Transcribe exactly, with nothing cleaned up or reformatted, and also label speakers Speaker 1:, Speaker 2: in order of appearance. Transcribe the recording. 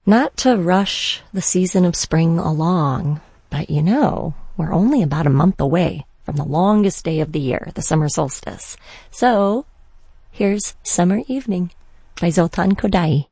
Speaker 1: Not to rush the season of spring along, but you know, we're only about a month away from the longest day of the year, the summer solstice. So, here's Summer Evening by Zoltan Kodaly.